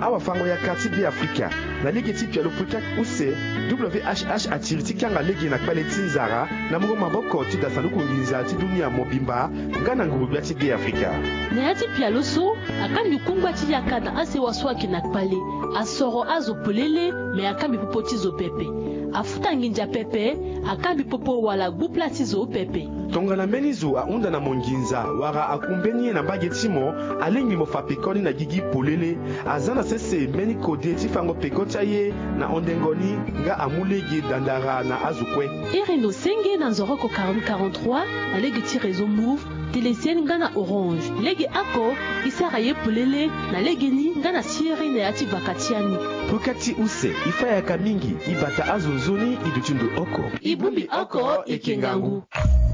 awa fango ya kati bi Afrika na ligi tipi ya lopukak use WHH atiriti kanga ligi na kpale tinzara na mungo maboko tida sanduku nginza ti dunia mobimba ngana nguru bya tige Afrika na yati pia loso akambi kungwa ti yakada ase waswaki na kpale asoro azo polele me akambi popoti zo pepe afuta nginja pepe akambi popo wala gupla ti zo pepe tongana menizo aunda na monginza wara akumbeni na bagetimo alengi mofa pekoni na gigi polele azana sese meni kode ti fango pekota ye na ondengoni nga amulegi dandara na azukwe Ireno senge na nzoroko 4043 na legi ti réseau move telesien nga na orange legi ako isara ye polele na legeni nga na sieri na yati vakatiani Pukati use ifaya mingi ibata azunzuni idutundu oko ibumbi oko ekengangu